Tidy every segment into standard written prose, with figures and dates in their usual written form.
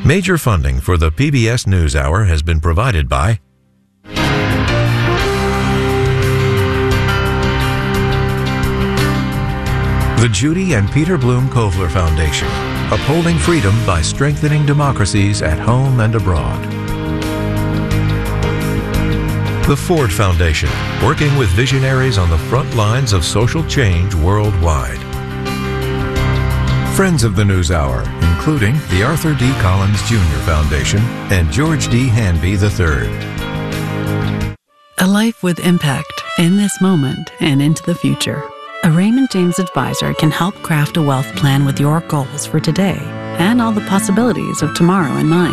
Major funding for the PBS NewsHour has been provided by the Judy and Peter Bloom Kovler Foundation, upholding freedom by strengthening democracies at home and abroad. The Ford Foundation, working with visionaries on the front lines of social change worldwide. Friends of the NewsHour, including the Arthur D. Collins Jr. Foundation and George D. Hanby III. A life with impact in this moment and into the future. A Raymond James advisor can help craft a wealth plan with your goals for today and all the possibilities of tomorrow in mind.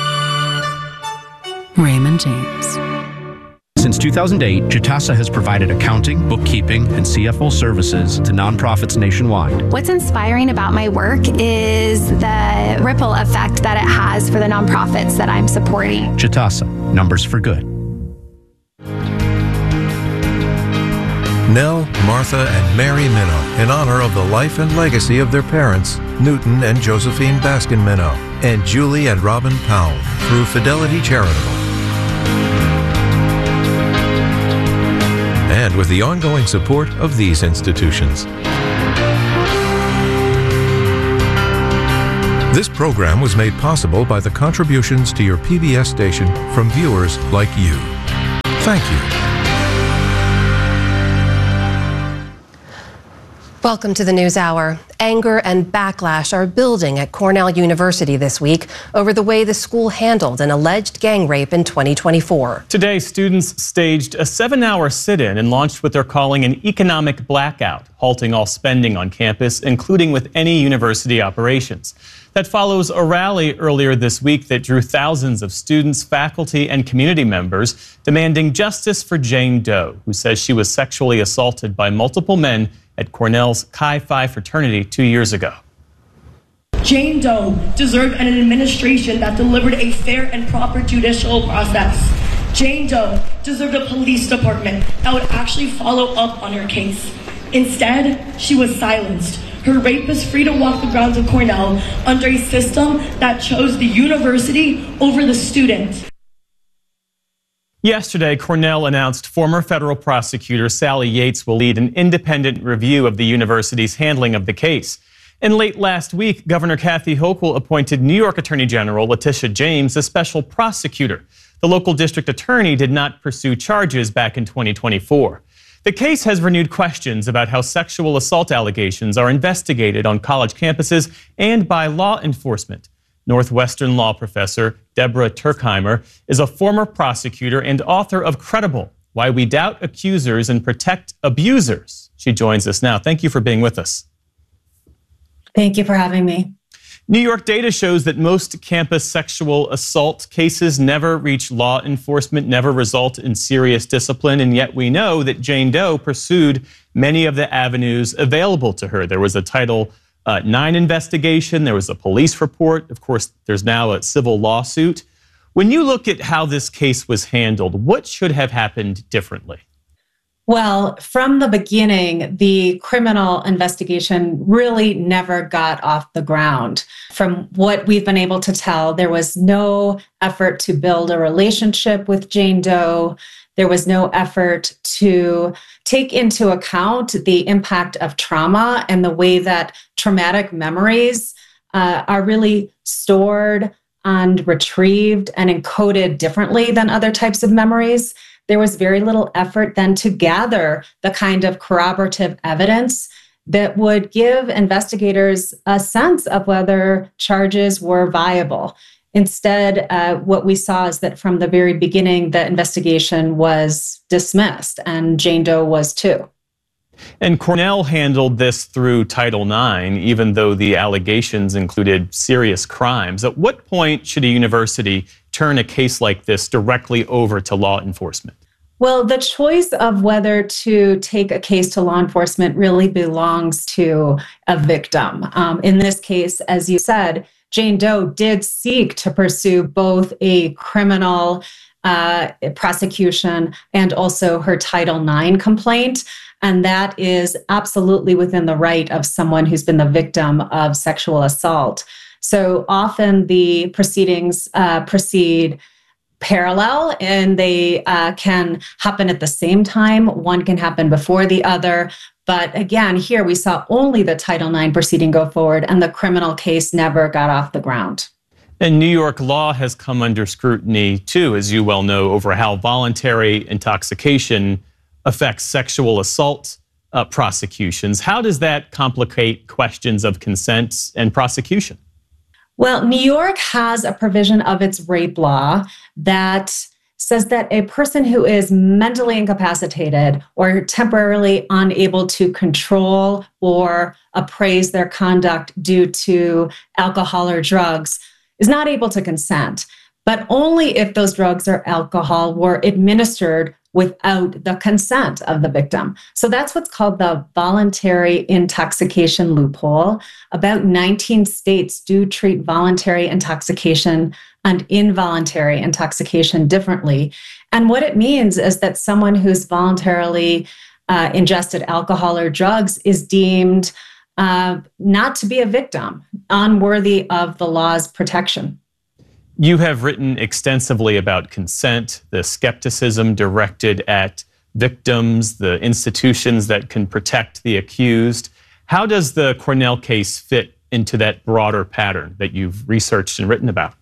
Raymond James. Since 2008, Jitasa has provided accounting, bookkeeping, and CFO services to nonprofits nationwide. What's inspiring about my work is the ripple effect that it has for the nonprofits that I'm supporting. Jitasa, numbers for good. Nell, Martha, and Mary Minow, in honor of the life and legacy of their parents, Newton and Josephine Baskin Minow, and Julie and Robin Powell, through Fidelity Charitable. And with the ongoing support of these institutions. This program was made possible by the contributions to your PBS station from viewers like you. Thank you. Welcome to the NewsHour. Anger and backlash are building at Cornell University this week over the way the school handled an alleged gang rape in 2024. Today, students staged a 7-hour sit-in and launched what they're calling an economic blackout, halting all spending on campus, including with any university operations. That follows a rally earlier this week that drew thousands of students, faculty, and community members demanding justice for Jane Doe, who says she was sexually assaulted by multiple men at Cornell's Chi Phi fraternity 2 years ago. Jane Doe deserved an administration that delivered a fair and proper judicial process. Jane Doe deserved a police department that would actually follow up on her case. Instead, she was silenced. Her rape is free to walk the grounds of Cornell under a system that chose the university over the student. Yesterday, Cornell announced former federal prosecutor Sally Yates will lead an independent review of the university's handling of the case. And late last week, Governor Kathy Hochul appointed New York Attorney General Letitia James as special prosecutor. The local district attorney did not pursue charges back in 2024. The case has renewed questions about how sexual assault allegations are investigated on college campuses and by law enforcement. Northwestern law professor Deborah Turkheimer is a former prosecutor and author of Credible: Why We Doubt Accusers and Protect Abusers. She joins us now. Thank you for being with us. Thank you for having me. New York data shows that most campus sexual assault cases never reach law enforcement, never result in serious discipline, and yet we know that Jane Doe pursued many of the avenues available to her. There was a Title IX investigation, there was a police report, of course, there's now a civil lawsuit. When you look at how this case was handled, what should have happened differently? Well, from the beginning, the criminal investigation really never got off the ground. From what we've been able to tell, there was no effort to build a relationship with Jane Doe. There was no effort to take into account the impact of trauma and the way that traumatic memories are really stored and retrieved and encoded differently than other types of memories. There was very little effort then to gather the kind of corroborative evidence that would give investigators a sense of whether charges were viable. Instead, what we saw is that from the very beginning, the investigation was dismissed, and Jane Doe was too. And Cornell handled this through Title IX, even though the allegations included serious crimes. At what point should a university turn a case like this directly over to law enforcement? Well, the choice of whether to take a case to law enforcement really belongs to a victim. In this case, as you said, Jane Doe did seek to pursue both a criminal prosecution and also her Title IX complaint. And that is absolutely within the right of someone who's been the victim of sexual assault. So often the proceedings proceed parallel, and they can happen at the same time. One can happen before the other. But again, here we saw only the Title IX proceeding go forward, and the criminal case never got off the ground. And New York law has come under scrutiny, too, as you well know, over how voluntary intoxication affects sexual assault prosecutions. How does that complicate questions of consent and prosecution? Well, New York has a provision of its rape law that says that a person who is mentally incapacitated or temporarily unable to control or appraise their conduct due to alcohol or drugs is not able to consent, but only if those drugs or alcohol were administered without the consent of the victim. So that's what's called the voluntary intoxication loophole. About 19 states do treat voluntary intoxication and involuntary intoxication differently. And what it means is that someone who's voluntarily ingested alcohol or drugs is deemed not to be a victim, unworthy of the law's protection. You have written extensively about consent, the skepticism directed at victims, the institutions that can protect the accused. How does the Cornell case fit into that broader pattern that you've researched and written about?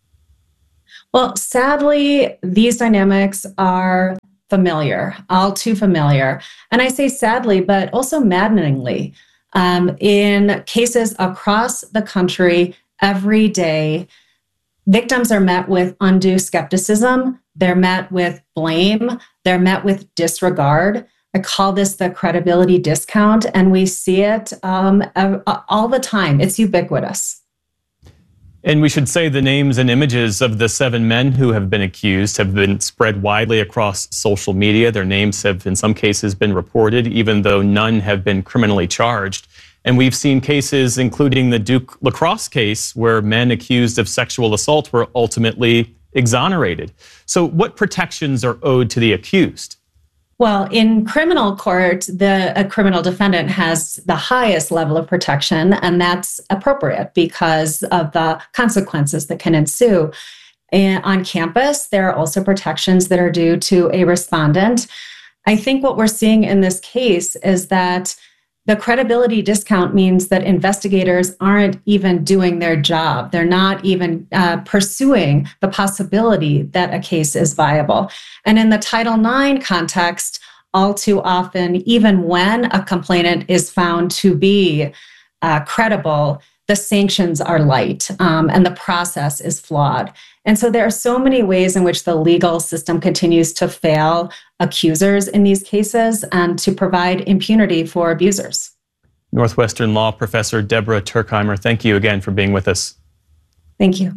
Well, sadly, these dynamics are familiar, all too familiar. And I say sadly, but also maddeningly. In cases across the country every day, victims are met with undue skepticism. They're met with blame. They're met with disregard. I call this the credibility discount, and we see it all the time. It's ubiquitous. And we should say the names and images of the 7 men who have been accused have been spread widely across social media. Their names have, in some cases, been reported, even though none have been criminally charged. And we've seen cases, including the Duke lacrosse case, where men accused of sexual assault were ultimately exonerated. So what protections are owed to the accused? Well, in criminal court, a criminal defendant has the highest level of protection, and that's appropriate because of the consequences that can ensue. And on campus, there are also protections that are due to a respondent. I think what we're seeing in this case is that the credibility discount means that investigators aren't even doing their job. They're not even pursuing the possibility that a case is viable. And in the Title IX context, all too often, even when a complainant is found to be credible, the sanctions are light and the process is flawed. And so there are so many ways in which the legal system continues to fail accusers in these cases and to provide impunity for abusers. Northwestern law professor Deborah Turkheimer, thank you again for being with us. Thank you.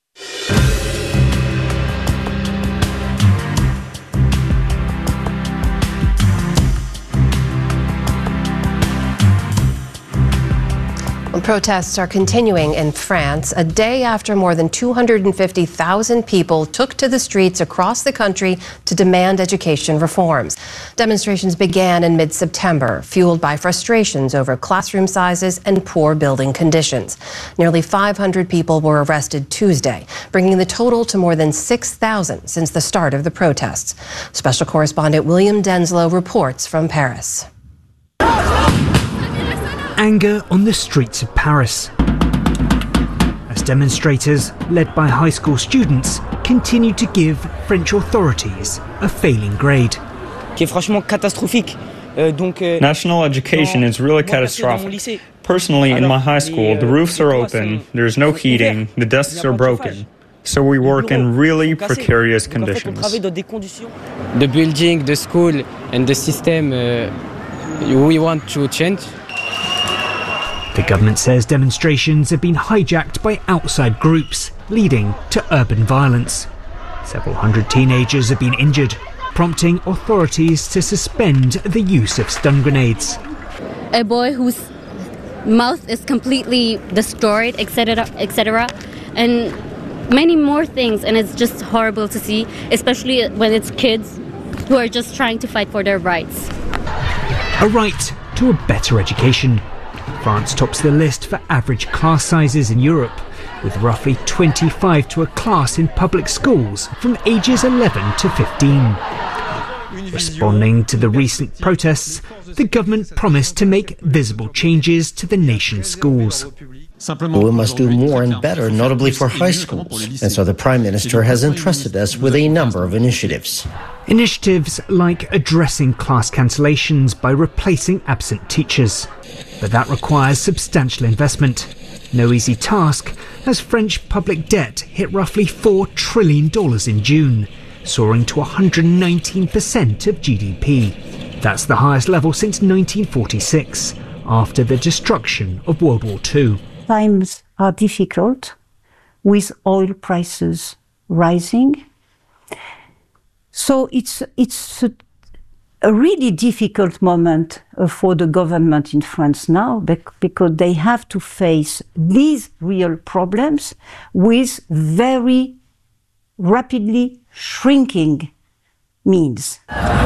Protests are continuing in France a day after more than 250,000 people took to the streets across the country to demand education reforms. Demonstrations began in mid-September, fueled by frustrations over classroom sizes and poor building conditions. Nearly 500 people were arrested Tuesday, bringing the total to more than 6,000 since the start of the protests. Special correspondent William Denslow reports from Paris. Anger on the streets of Paris as demonstrators, led by high school students, continue to give French authorities a failing grade. National education is really catastrophic. Personally, in my high school, the roofs are open, there's no heating, the desks are broken. So we work in really precarious conditions. The building, the school, and the system, we want to change. The government says demonstrations have been hijacked by outside groups, leading to urban violence. Several hundred teenagers have been injured, prompting authorities to suspend the use of stun grenades. A boy whose mouth is completely destroyed, etc., etc., and many more things, and it's just horrible to see, especially when it's kids who are just trying to fight for their rights. A right to a better education. France tops the list for average class sizes in Europe, with roughly 25 to a class in public schools from ages 11 to 15. Responding to the recent protests, the government promised to make visible changes to the nation's schools. We must do more and better, notably for high schools. And so the Prime Minister has entrusted us with a number of initiatives. Initiatives like addressing class cancellations by replacing absent teachers. But that requires substantial investment. No easy task, as French public debt hit roughly $4 trillion in June, soaring to 119% of GDP. That's the highest level since 1946, after the destruction of World War II. Times are difficult, with oil prices rising. So it's a really difficult moment for the government in France now, because they have to face these real problems with very rapidly shrinking means.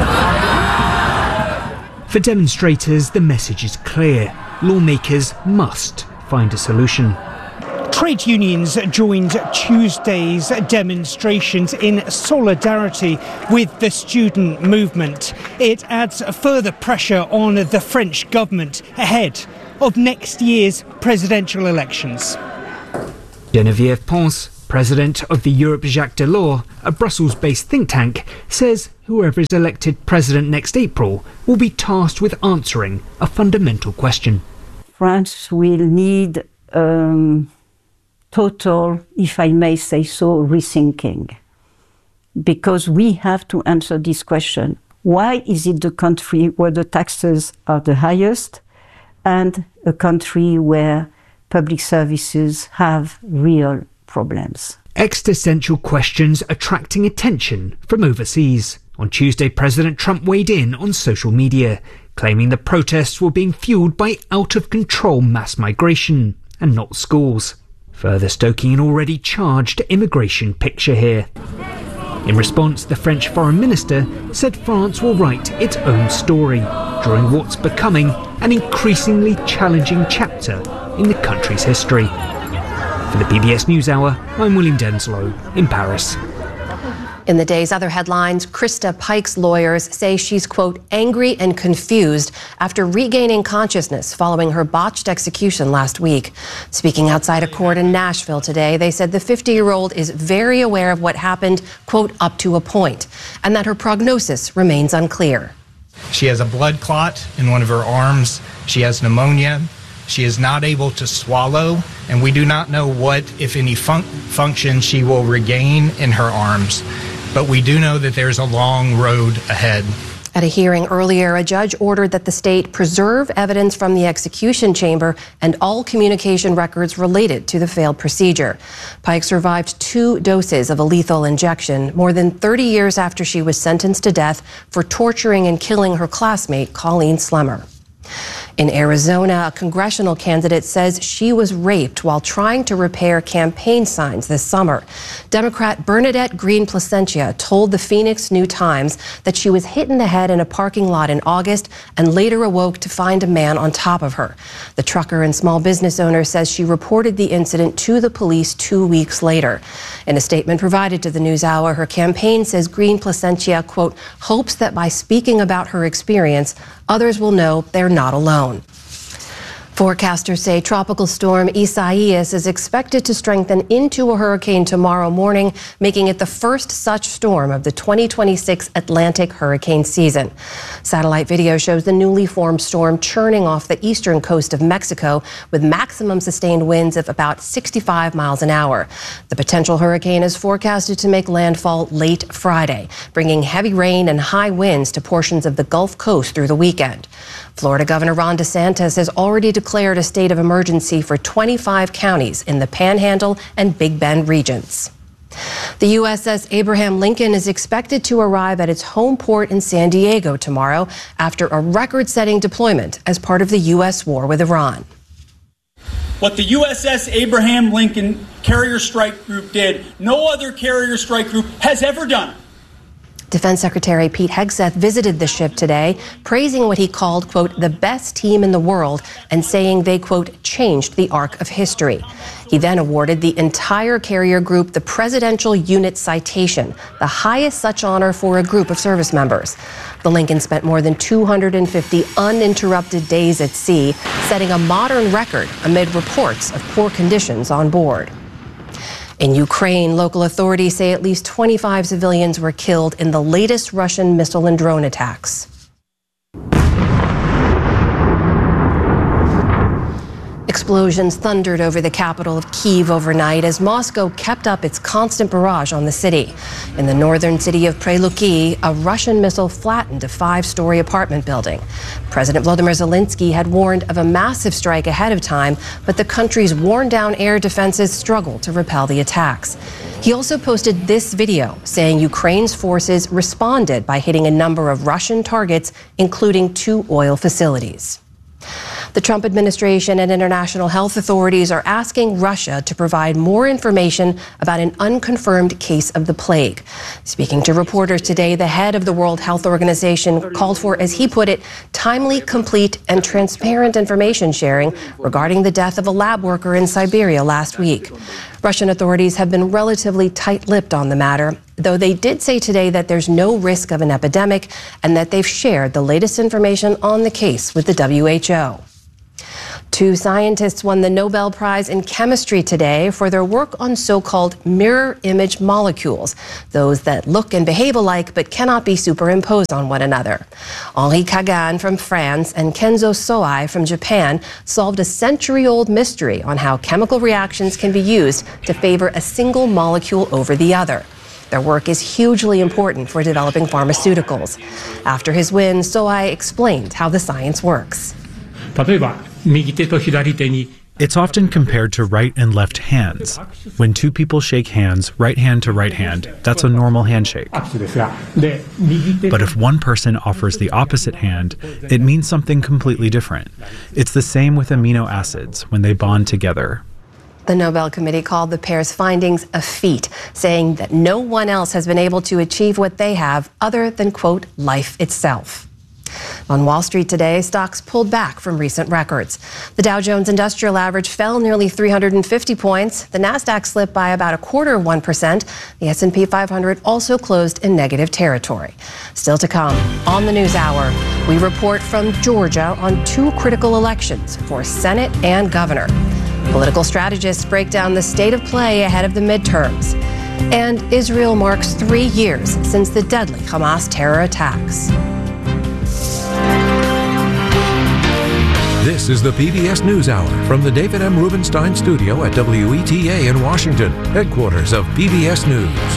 For demonstrators, the message is clear. Lawmakers must find a solution. Trade unions joined Tuesday's demonstrations in solidarity with the student movement. It adds further pressure on the French government ahead of next year's presidential elections. Geneviève Ponce, president of the Europe Jacques Delors, a Brussels-based think tank, says whoever is elected president next April will be tasked with answering a fundamental question. France will need total, if I may say so, rethinking. Because we have to answer this question. Why is it the country where the taxes are the highest and a country where public services have real problems? Existential questions attracting attention from overseas. On Tuesday, President Trump weighed in on social media, claiming the protests were being fueled by out-of-control mass migration and not schools, further stoking an already charged immigration picture here. In response, the French foreign minister said France will write its own story during what's becoming an increasingly challenging chapter in the country's history. For the PBS NewsHour, I'm William Denslow in Paris. In the day's other headlines, Krista Pike's lawyers say she's, quote, angry and confused after regaining consciousness following her botched execution last week. Speaking outside a court in Nashville today, they said the 50-year-old is very aware of what happened, quote, up to a point, and that her prognosis remains unclear. She has a blood clot in one of her arms. She has pneumonia. She is not able to swallow, and we do not know what, if any, function she will regain in her arms. But we do know that there's a long road ahead. At a hearing earlier, a judge ordered that the state preserve evidence from the execution chamber and all communication records related to the failed procedure. Pike survived 2 doses of a lethal injection more than 30 years after she was sentenced to death for torturing and killing her classmate, Colleen Slemmer. In Arizona, a congressional candidate says she was raped while trying to repair campaign signs this summer. Democrat Bernadette Green Placentia told the Phoenix New-Times that she was hit in the head in a parking lot in August and later awoke to find a man on top of her. The trucker and small business owner says she reported the incident to the police 2 weeks later. In a statement provided to the NewsHour, her campaign says Green Placentia, quote, hopes that by speaking about her experience, others will know they're not alone. Forecasters say Tropical Storm Isaias is expected to strengthen into a hurricane tomorrow morning, making it the first such storm of the 2026 Atlantic hurricane season. Satellite video shows the newly formed storm churning off the eastern coast of Mexico with maximum sustained winds of about 65 miles an hour. The potential hurricane is forecasted to make landfall late Friday, bringing heavy rain and high winds to portions of the Gulf Coast through the weekend. Florida Governor Ron DeSantis has already declared a state of emergency for 25 counties in the Panhandle and Big Bend regions. The USS Abraham Lincoln is expected to arrive at its home port in San Diego tomorrow after a record-setting deployment as part of the U.S. war with Iran. What the USS Abraham Lincoln Carrier Strike Group did, no other carrier strike group has ever done. Defense Secretary Pete Hegseth visited the ship today, praising what he called, quote, the best team in the world, and saying they, quote, changed the arc of history. He then awarded the entire carrier group the Presidential Unit Citation, the highest such honor for a group of service members. The Lincoln spent more than 250 uninterrupted days at sea, setting a modern record amid reports of poor conditions on board. In Ukraine, local authorities say at least 25 civilians were killed in the latest Russian missile and drone attacks. Explosions thundered over the capital of Kyiv overnight as Moscow kept up its constant barrage on the city. In the northern city of Preluki, a Russian missile flattened a 5-story apartment building. President Volodymyr Zelensky had warned of a massive strike ahead of time, but the country's worn-down air defenses struggled to repel the attacks. He also posted this video saying Ukraine's forces responded by hitting a number of Russian targets, including 2 oil facilities. The Trump administration and international health authorities are asking Russia to provide more information about an unconfirmed case of the plague. Speaking to reporters today, the head of the World Health Organization called for, as he put it, timely, complete, and transparent information sharing regarding the death of a lab worker in Siberia last week. Russian authorities have been relatively tight-lipped on the matter, though they did say today that there's no risk of an epidemic and that they've shared the latest information on the case with the WHO. 2 scientists won the Nobel Prize in Chemistry today for their work on so-called mirror image molecules, those that look and behave alike but cannot be superimposed on one another. Henri Kagan from France and Kenzo Soai from Japan solved a century-old mystery on how chemical reactions can be used to favor a single molecule over the other. Their work is hugely important for developing pharmaceuticals. After his win, Soai explained how the science works. It's often compared to right and left hands. When 2 people shake hands, right hand to right hand, that's a normal handshake. But if one person offers the opposite hand, it means something completely different. It's the same with amino acids when they bond together. The Nobel Committee called the pair's findings a feat, saying that no one else has been able to achieve what they have other than, quote, life itself. On Wall Street today, stocks pulled back from recent records. The Dow Jones Industrial Average fell nearly 350 points. The Nasdaq slipped by about 0.25%. The S&P 500 also closed in negative territory. Still to come on the News Hour, we report from Georgia on 2 critical elections for Senate and governor. Political strategists break down the state of play ahead of the midterms. And Israel marks 3 years since the deadly Hamas terror attacks. This is the PBS NewsHour from the David M. Rubenstein studio at WETA in Washington, headquarters of PBS News.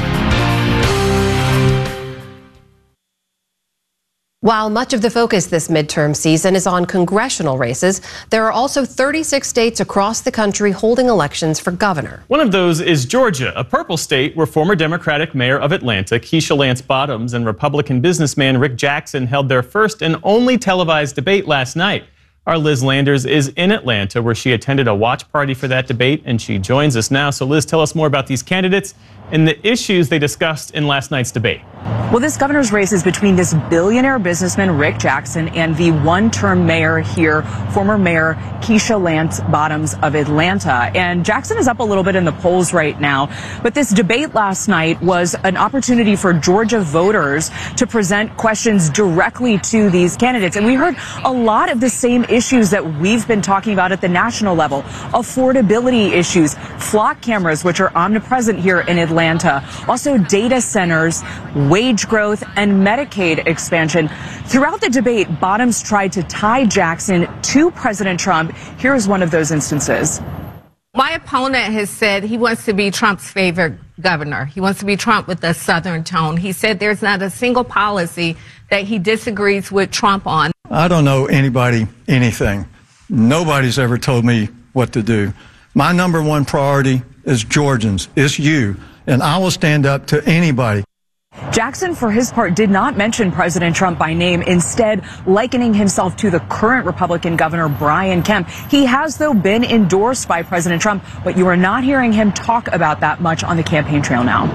While much of the focus this midterm season is on congressional races, there are also 36 states across the country holding elections for governor. One of those is Georgia, a purple state where former Democratic mayor of Atlanta, Keisha Lance Bottoms, and Republican businessman Rick Jackson held their first and only televised debate last night. Our Liz Landers is in Atlanta, where she attended a watch party for that debate, and she joins us now. So Liz, tell us more about these candidates and the issues they discussed in last night's debate. Well, this governor's race is between this billionaire businessman, Rick Jackson, and the one-term mayor here, former mayor Keisha Lance Bottoms of Atlanta. And Jackson is up a little bit in the polls right now. But this debate last night was an opportunity for Georgia voters to present questions directly to these candidates. And we heard a lot of the same issues that we've been talking about at the national level. Affordability issues, flock cameras, which are omnipresent here in Atlanta. Also data centers, wage growth, and Medicaid expansion. Throughout the debate, Bottoms tried to tie Jackson to President Trump. Here is one of those instances. My opponent has said he wants to be Trump's favorite governor. He wants to be Trump with a Southern tone. He said there's not a single policy that he disagrees with Trump on. I don't know anybody anything. Nobody's ever told me what to do. My number one priority is Georgians. It's you. And I will stand up to anybody. Jackson, for his part, did not mention President Trump by name, instead likening himself to the current Republican governor, Brian Kemp. He has, though, been endorsed by President Trump, but you are not hearing him talk about that much on the campaign trail now.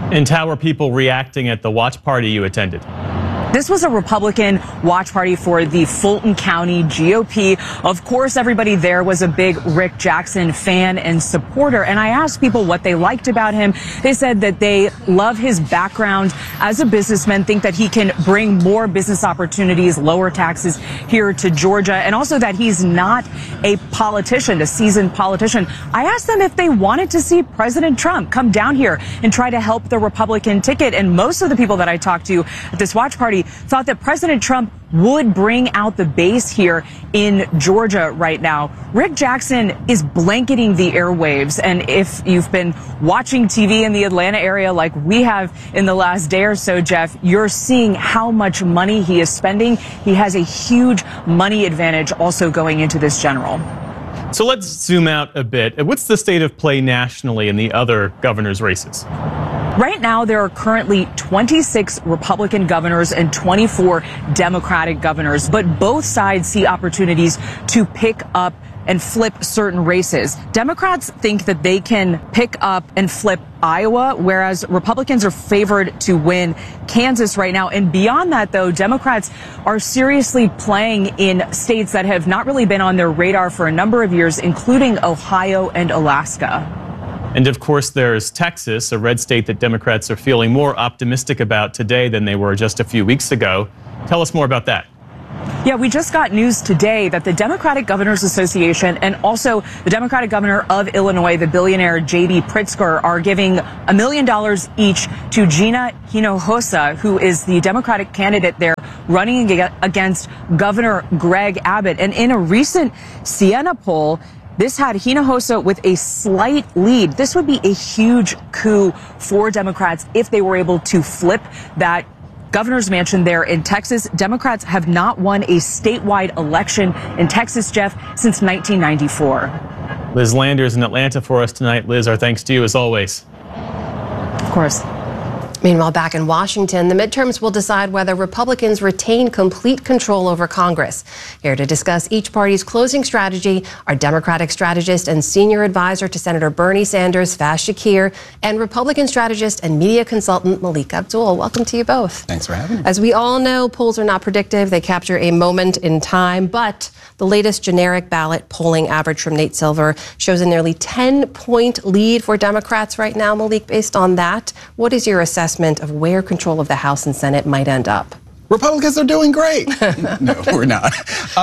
And how were people reacting at the watch party you attended? This was a Republican watch party for the Fulton County GOP. Of course, everybody there was a big Rick Jackson fan and supporter. And I asked people what they liked about him. They said that they love his background as a businessman, think that he can bring more business opportunities, lower taxes here to Georgia, and also that he's not a politician, a seasoned politician. I asked them if they wanted to see President Trump come down here and try to help the Republican ticket. And most of the people that I talked to at this watch party thought that President Trump would bring out the base here in Georgia right now. Rick Jackson is blanketing the airwaves. And if you've been watching TV in the Atlanta area like we have in the last day or so, Jeff, you're seeing how much money he is spending. He has a huge money advantage also going into this general. So let's zoom out a bit. What's the state of play nationally in the other governor's races? Right now, there are currently 26 Republican governors and 24 Democratic governors, but both sides see opportunities to pick up and flip certain races. Democrats think that they can pick up and flip Iowa, whereas Republicans are favored to win Kansas right now. And beyond that, though, Democrats are seriously playing in states that have not really been on their radar for a number of years, including Ohio and Alaska. And of course, there's Texas, a red state that Democrats are feeling more optimistic about today than they were just a few weeks ago. Tell us more about that. Yeah, we just got news today that the Democratic Governors Association and also the Democratic governor of Illinois, the billionaire J.B. Pritzker, are giving $1 million each to Gina Hinojosa, who is the Democratic candidate there running against Governor Greg Abbott. And in a recent Siena poll, this had Hinojosa with a slight lead. This would be a huge coup for Democrats if they were able to flip that governor's mansion there in Texas. Democrats have not won a statewide election in Texas, Jeff, since 1994. Liz Landers in Atlanta for us tonight. Liz, our thanks to you as always. Of course. Meanwhile, back in Washington, the midterms will decide whether Republicans retain complete control over Congress. Here to discuss each party's closing strategy are Democratic strategist and senior advisor to Senator Bernie Sanders, Faz Shakir, and Republican strategist and media consultant Malik Abdul. Welcome to you both. Thanks for having me. As we all know, polls are not predictive. They capture a moment in time, but the latest generic ballot polling average from Nate Silver shows a nearly 10-point lead for Democrats right now. Malik, based on that, what is your assessment of where control of the House and Senate might end up? Republicans are doing great. No, we're not.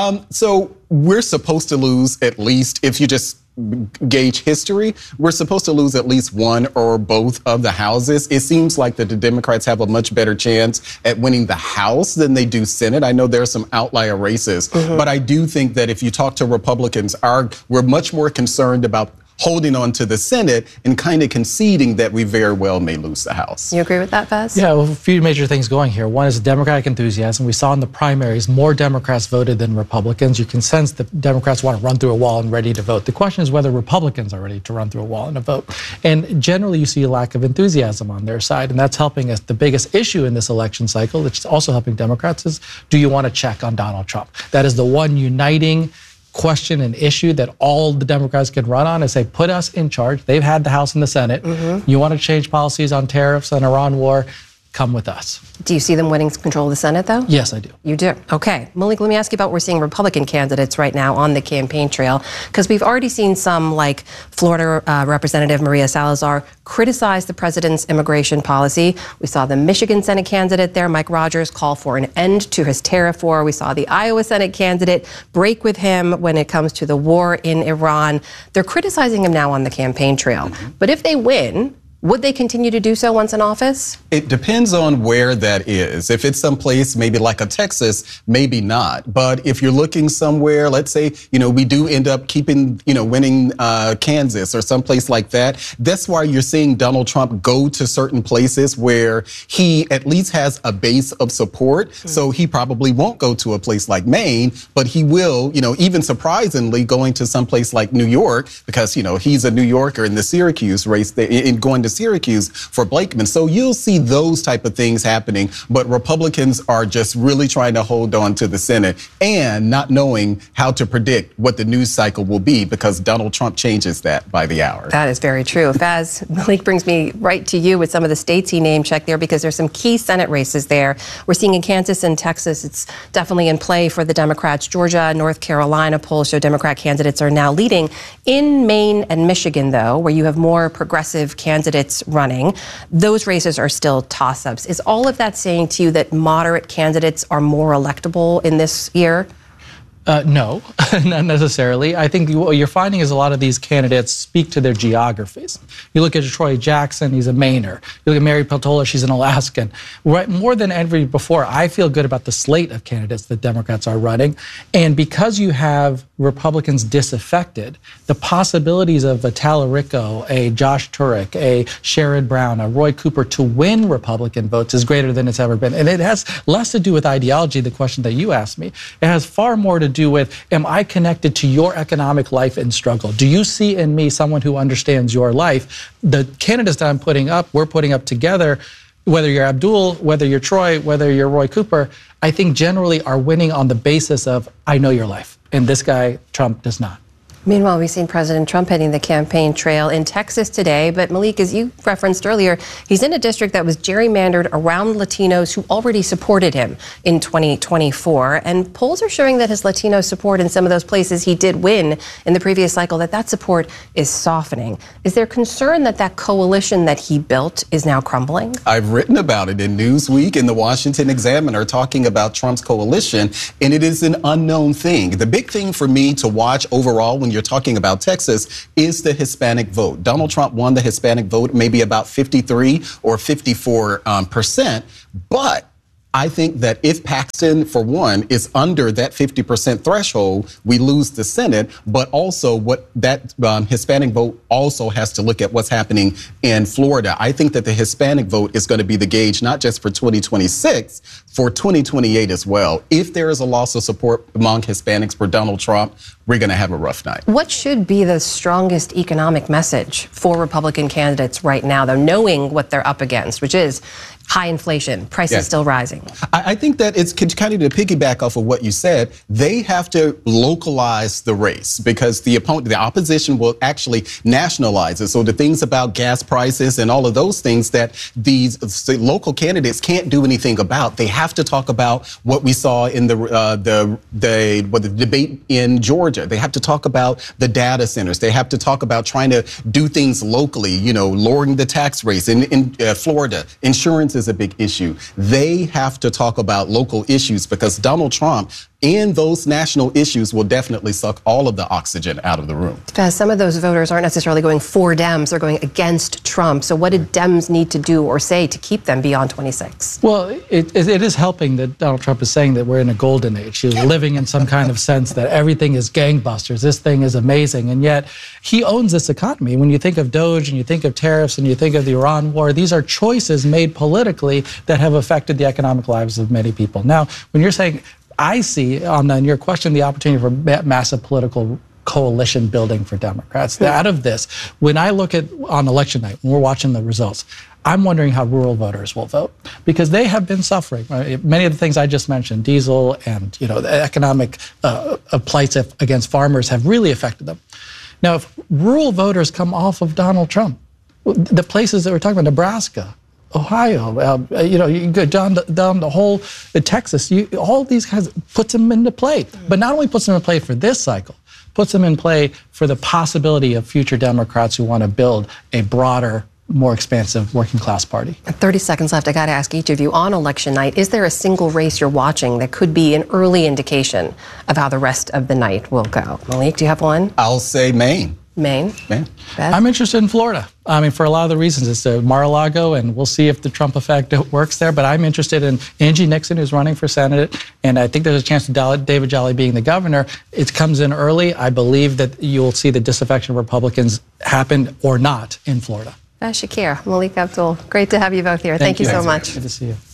So we're supposed to lose at least, if you just gauge history, we're supposed to lose at least one or both of the houses. It seems like that the Democrats have a much better chance at winning the House than they do Senate. I know there are some outlier races, but I do think that if you talk to Republicans, we're much more concerned about holding on to the Senate and kind of conceding that we very well may lose the House. You agree with that, Faz? Yeah, well, a few major things going here. One is Democratic enthusiasm. We saw in the primaries more Democrats voted than Republicans. You can sense that Democrats want to run through a wall and ready to vote. The question is whether Republicans are ready to run through a wall and to vote. And generally, you see a lack of enthusiasm on their side, and that's helping us. The biggest issue in this election cycle, which is also helping Democrats, is do you want to check on Donald Trump? That is the one uniting question and issue that all the Democrats can run on and say, put us in charge. They've had the House and the Senate. You want to change policies on tariffs and Iran war? Come with us. Do you see them winning control of the Senate, though? Yes, I do. You do? Okay. Malik, let me ask you about, we're seeing Republican candidates right now on the campaign trail, because we've already seen some, like Florida Representative Maria Salazar, criticize the president's immigration policy. We saw the Michigan Senate candidate there, Mike Rogers, call for an end to his tariff war. We saw the Iowa Senate candidate break with him when it comes to the war in Iran. They're criticizing him now on the campaign trail. But if they win, would they continue to do so once in office? It depends on where that is. If it's someplace maybe like a Texas, maybe not. But if you're looking somewhere, let's say, we do end up winning Kansas or someplace like that. That's why you're seeing Donald Trump go to certain places where he at least has a base of support. So he probably won't go to a place like Maine, but he will, even surprisingly going to some place like New York, because, he's a New Yorker in the Syracuse race, in going to to Syracuse for Blakeman. So you'll see those type of things happening, but Republicans are just really trying to hold on to the Senate and not knowing how to predict what the news cycle will be because Donald Trump changes that by the hour. That is very true. Faz, Malik brings me right to you with some of the states he name checked there because there's some key Senate races there. We're seeing in Kansas and Texas, it's definitely in play for the Democrats. Georgia, North Carolina polls show Democrat candidates are now leading. In Maine and Michigan, though, where you have more progressive candidates running, those races are still toss-ups. Is all of that saying to you that moderate candidates are more electable in this year? No, not necessarily. I think what you're finding is a lot of these candidates speak to their geographies. You look at Troy Jackson, he's a Mainer. You look at Mary Peltola, she's an Alaskan. Right, more than ever before, I feel good about the slate of candidates that Democrats are running. And because you have Republicans disaffected, the possibilities of a Talarico, a Josh Turek, a Sherrod Brown, a Roy Cooper to win Republican votes is greater than it's ever been. And it has less to do with ideology, the question that you asked me. It has far more to do with, am I connected to your economic life and struggle? Do you see in me someone who understands your life? The candidates that I'm putting up, we're putting up together, whether you're Abdul, whether you're Troy, whether you're Roy Cooper, I think generally are winning on the basis of, I know your life. And this guy, Trump, does not. Meanwhile, we've seen President Trump heading the campaign trail in Texas today. But Malik, as you referenced earlier, he's in a district that was gerrymandered around Latinos who already supported him in 2024. And polls are showing that his Latino support in some of those places he did win in the previous cycle, that support is softening. Is there concern that that coalition that he built is now crumbling? I've written about it in Newsweek and the Washington Examiner talking about Trump's coalition, and it is an unknown thing. The big thing for me to watch overall when you're talking about Texas is the Hispanic vote. Donald Trump won the Hispanic vote maybe about 53 or 54%, but I think that if Paxton, for one, is under that 50% threshold, we lose the Senate. But also what that Hispanic vote also has to look at what's happening in Florida. I think that the Hispanic vote is going to be the gauge, not just for 2026, for 2028 as well. If there is a loss of support among Hispanics for Donald Trump, we're going to have a rough night. What should be the strongest economic message for Republican candidates right now, though, knowing what they're up against, which is high inflation, prices still rising? I think that it's kind of to piggyback off of what you said. They have to localize the race because the opposition will actually nationalize it. So the things about gas prices and all of those things that these local candidates can't do anything about, they have to talk about what we saw in the debate in Georgia. They have to talk about the data centers. They have to talk about trying to do things locally, you know, lowering the tax rates. In Florida, insurance is a big issue. They have to talk about local issues because Donald Trump and those national issues will definitely suck all of the oxygen out of the room. Some of those voters aren't necessarily going for Dems, they're going against Trump. So what did Dems need to do or say to keep them beyond 26? Well, it is helping that Donald Trump is saying that we're in a golden age. He's living in some kind of sense that everything is gangbusters. This thing is amazing. And yet he owns this economy. When you think of DOGE and you think of tariffs and you think of the Iran war, these are choices made politically that have affected the economic lives of many people. Now, when you're saying, I see, in your question, the opportunity for massive political coalition building for Democrats. Out of this, when I look at on election night, when we're watching the results, I'm wondering how rural voters will vote because they have been suffering. Right? Many of the things I just mentioned, diesel and the economic plights against farmers have really affected them. Now, if rural voters come off of Donald Trump, the places that we're talking about, Nebraska, Ohio, you go down the whole Texas, all these guys puts them into play. But not only puts them in play for this cycle, puts them in play for the possibility of future Democrats who want to build a broader, more expansive working class party. 30 seconds left. I got to ask each of you on election night, is there a single race you're watching that could be an early indication of how the rest of the night will go? Malik, do you have one? I'll say Maine. Maine? I'm interested in Florida. I mean, for a lot of the reasons. It's Mar-a-Lago, and we'll see if the Trump effect works there. But I'm interested in Angie Nixon, who's running for Senate, and I think there's a chance of David Jolly being the governor. It comes in early. I believe that you'll see the disaffection of Republicans happen or not in Florida. Shakir, Malik Abdul, great to have you both here. Thank you so much. Good to see you.